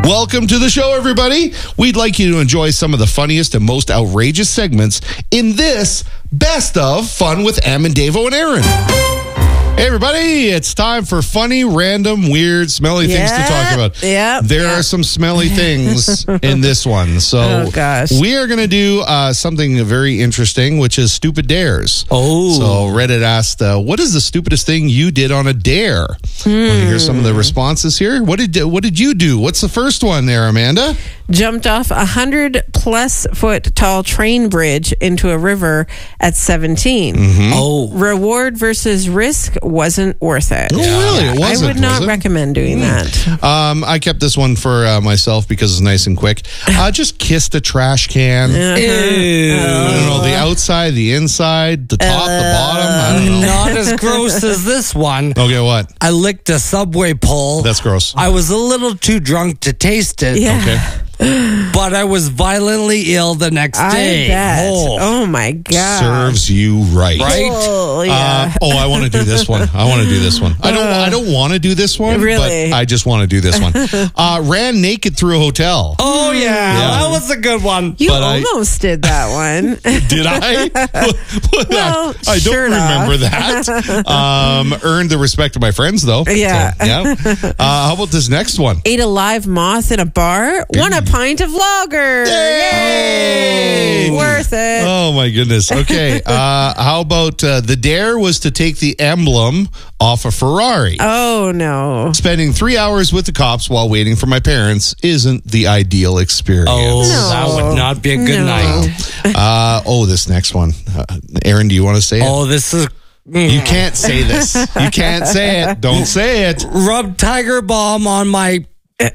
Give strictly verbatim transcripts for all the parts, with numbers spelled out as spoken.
Welcome to the show, everybody. We'd like you to enjoy some of the funniest and most outrageous segments in this Best of Fun with Em and Davo and Aaron. Hey, everybody, it's time for funny, random, weird, smelly Yep, things to talk about. yep, there yep. are some smelly things in this one. So Oh, gosh. we are going to do uh, something very interesting, which is stupid dares. Oh. So Reddit asked, uh, what is the stupidest thing you did on a dare? Hmm. Want to hear some of the responses here? What did what did you do? What's the first one there, Amanda? Jumped off a hundred plus foot tall train bridge into a river at seventeen. Oh. Reward versus risk wasn't worth it. Oh, really? It wasn't, I would not was it? recommend doing that. Um, I kept this one for uh, myself because it's nice and quick. I uh, just kissed a trash can. Ew. I don't know, the outside, the inside, the top, the bottom. I don't know. Not as gross as this one. Okay, what? I licked a Subway pole. That's gross. I was a little too drunk to taste it. Yeah. Okay. But I was violently ill the next day. I bet. Oh. Oh, my God. Serves you right. Right? Oh, Uh, yeah. oh, I want to do this one. I want to do this one. I don't. I don't want to do this one. Really? But I just want to do this one. Uh, ran naked through a hotel. Oh, yeah. Yeah. That was a good one. you but I- almost did that one. Did I? Well, I, I don't sure enough. remember that. Um, earned the respect of my friends, though. Yeah. So, yeah. Uh, how about this next one? Ate a live moth in a bar. Won a pint of lager. Yay! Yay! Worth it. Oh my goodness. Okay. Uh, how about uh, the dare was to take the emblem off a Ferrari. Oh, no. Spending three hours with the cops while waiting for my parents isn't the ideal experience. Oh, No. that would not be a good No. night. Uh, oh, this next one. Uh, Aaron, do you want to say it? Oh, this is... You can't say this. You can't say it. Don't say it. Rub Tiger Balm on my...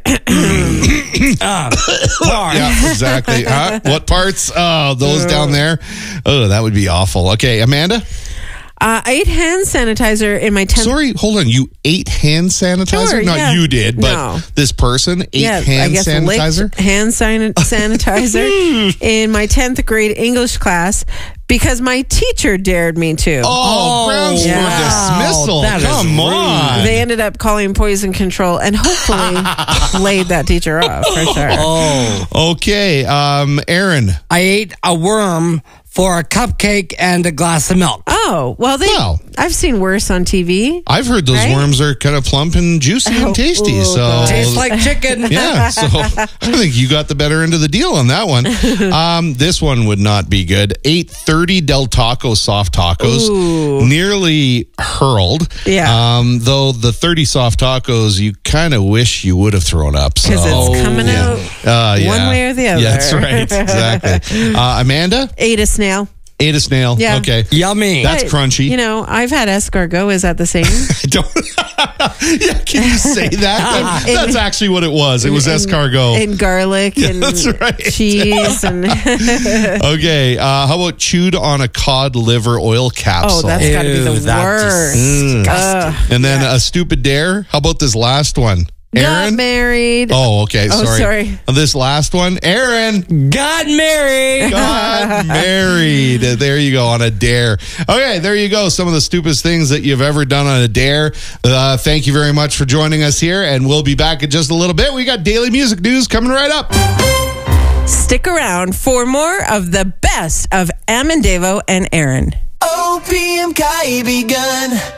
uh, bar. Yeah, exactly. Huh? What parts? Oh, those down there. Oh, that would be awful. Okay, Amanda? Uh, I ate hand sanitizer in my tenth. Sorry, hold on. You ate hand sanitizer? Sure, Not yeah. you did, but No. this person ate yeah, hand I guess sanitizer? licked hand san- sanitizer in my tenth grade English class because my teacher dared me to. Oh, grounds yeah. for dismissal. That is Come rude. on. They ended up calling poison control and hopefully laid that teacher off for sure. Oh. Okay, um, Aaron. I ate a worm for a cupcake and a glass of milk. Oh, well, they. Well. I've seen worse on T V. I've heard those Right? worms are kind of plump and juicy and Oh, tasty. ooh, So God. Tastes like chicken. yeah, so I think you got the better end of the deal on that one. Um, this one would not be good. Ate thirty Del Taco soft tacos, Ooh. nearly hurled. Yeah. Um, though the thirty soft tacos, you kind of wish you would have thrown up. Because so, it's coming yeah. out Uh, yeah. one way or the other. Yeah, that's right. Exactly. Uh, Amanda Ate a snail. ate a snail. Yeah. Okay. Yummy. That's But, crunchy. You know, I've had escargot. Is that the same? I don't. Yeah, can you say that? In- in- That's actually what it was. It was escargot. And garlic and that's right. cheese and Okay, uh, how about chewed on a cod liver oil capsule? oh, that's got to be the Ew, that's worst. Mm. Ugh. And then a stupid dare. How about this last one? Got Aaron? married. Oh, okay. Oh, Sorry. sorry. This last one, Aaron Got married. got married. There you go, on a dare. Okay, there you go. Some of the stupidest things that you've ever done on a dare. Uh, thank you very much for joining us here, and we'll be back in just a little bit. We got daily music news coming right up. Stick around for more of the best of Em and Davo and Aaron. O P M kaibigan.